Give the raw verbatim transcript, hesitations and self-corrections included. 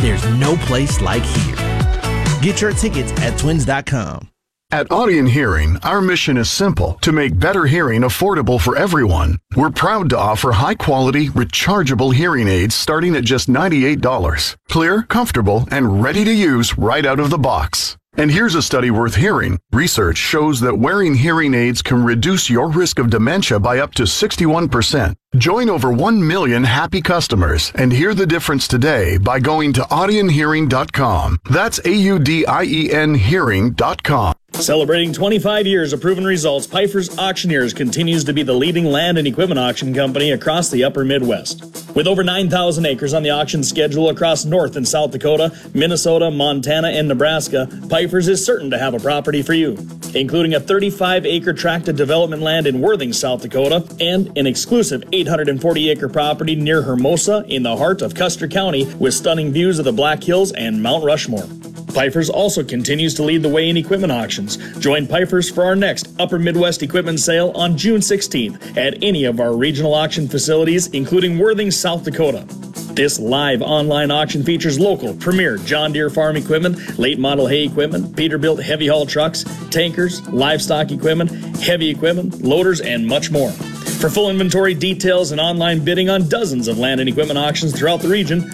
There's no place like here. Get your tickets at twins dot com. At Audion Hearing, our mission is simple: to make better hearing affordable for everyone. We're proud to offer high-quality, rechargeable hearing aids starting at just ninety-eight dollars. Clear, comfortable, and ready to use right out of the box. And here's a study worth hearing. Research shows that wearing hearing aids can reduce your risk of dementia by up to sixty-one percent. Join over one million happy customers and hear the difference today by going to audion hearing dot com. That's A U D I E N hearing dot com. Celebrating twenty-five years of proven results, Piper's Auctioneers continues to be the leading land and equipment auction company across the upper Midwest. With over nine thousand acres on the auction schedule across North and South Dakota, Minnesota, Montana, and Nebraska, Piper's is certain to have a property for you, including a thirty-five acre tract of development land in Worthing, South Dakota, and an exclusive eight hundred forty acre property near Hermosa in the heart of Custer County with stunning views of the Black Hills and Mount Rushmore. Piper's also continues to lead the way in equipment auctions. Join Piper's for our next Upper Midwest equipment sale on June sixteenth at any of our regional auction facilities, including Worthing, South Dakota. This live online auction features local premier John Deere farm equipment, late model hay equipment, Peterbilt heavy haul trucks, tankers, livestock equipment, heavy equipment, loaders, and much more. For full inventory details and online bidding on dozens of land and equipment auctions throughout the region,